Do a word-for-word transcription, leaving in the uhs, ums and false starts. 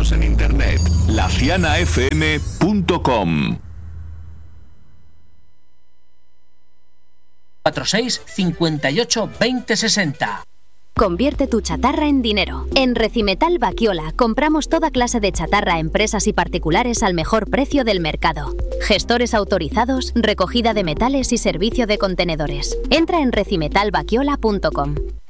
Síguenos en internet, la ciana f m punto com. cuatro seis, cincuenta y ocho, veinte, sesenta. Convierte tu chatarra en dinero. En Recimetal Baquiola compramos toda clase de chatarra a empresas y particulares al mejor precio del mercado. Gestores autorizados, recogida de metales y servicio de contenedores. Entra en recimetal baquiola punto com.